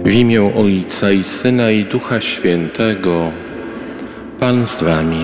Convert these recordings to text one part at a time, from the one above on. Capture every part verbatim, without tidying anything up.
W imię Ojca i Syna i Ducha Świętego. Pan z wami.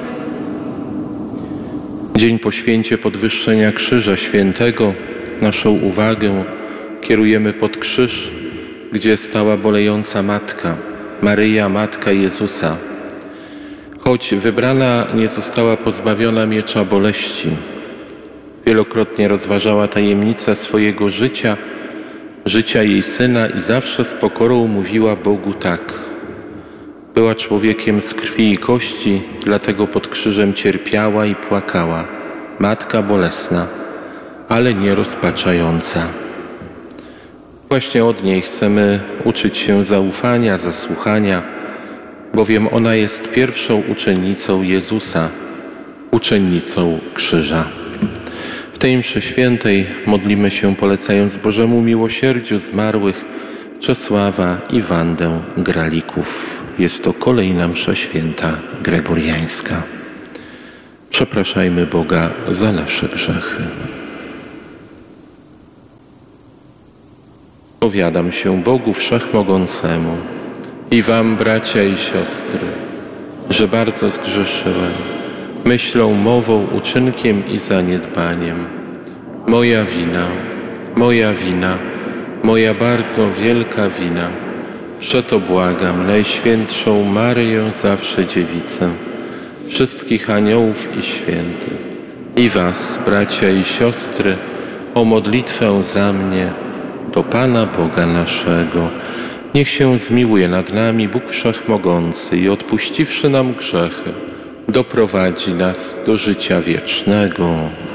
Dzień po święcie podwyższenia Krzyża Świętego naszą uwagę kierujemy pod krzyż, gdzie stała bolejąca Matka, Maryja, Matka Jezusa. Choć wybrana nie została pozbawiona miecza boleści, wielokrotnie rozważała tajemnicę swojego życia, życia jej Syna i zawsze z pokorą mówiła Bogu tak. Była człowiekiem z krwi i kości, dlatego pod krzyżem cierpiała i płakała. Matka bolesna, ale nie rozpaczająca. Właśnie od niej chcemy uczyć się zaufania, zasłuchania, bowiem ona jest pierwszą uczennicą Jezusa, uczennicą krzyża. W tej mszy świętej modlimy się, polecając Bożemu miłosierdziu zmarłych Czesława i Wandę Gralików. Jest to kolejna msza święta gregoriańska. Przepraszajmy Boga za nasze grzechy. Spowiadam się Bogu Wszechmogącemu i wam, bracia i siostry, że bardzo zgrzeszyłem myślą, mową, uczynkiem i zaniedbaniem. Moja wina, moja wina, moja bardzo wielka wina. Przeto błagam Najświętszą Maryję, zawsze Dziewicę, wszystkich aniołów i świętych, i was, bracia i siostry, o modlitwę za mnie do Pana Boga naszego. Niech się zmiłuje nad nami Bóg Wszechmogący i odpuściwszy nam grzechy, doprowadzi nas do życia wiecznego.